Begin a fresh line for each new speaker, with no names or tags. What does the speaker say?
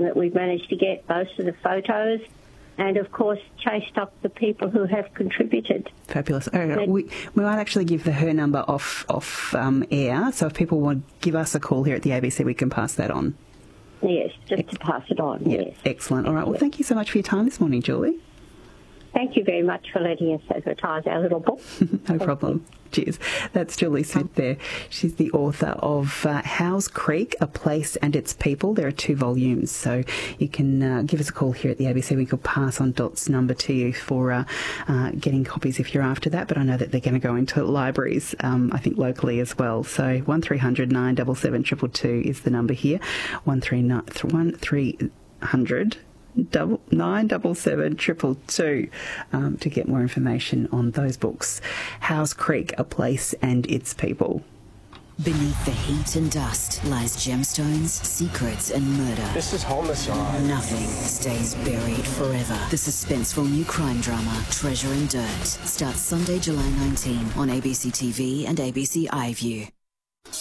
that we've managed to get most of the photos and, of course, chased up the people who have contributed.
Fabulous. We might actually give her number off air, so if people want to give us a call here at the ABC, we can pass that on.
Yes, just to pass it on, yes.
Excellent. All right, well, thank you so much for your time this morning, Julie.
Thank you very much for letting us advertise our little book.
No problem. Cheers. That's Julie Smith there. She's the author of Howes Creek, A Place and Its People. There are 2 volumes, so you can give us a call here at the ABC. We could pass on Dot's number to you for getting copies if you're after that, but I know that they're going to go into libraries, I think locally as well. So 1300 977 222 is the number here. 1300 977 222 to get more information on those books. Howes Creek, A Place and Its People.
Beneath the heat and dust lies gemstones, secrets and murder.
This is homicide.
Nothing stays buried forever. The suspenseful new crime drama Treasure and Dirt starts Sunday, July 19 on ABC TV and ABC iView.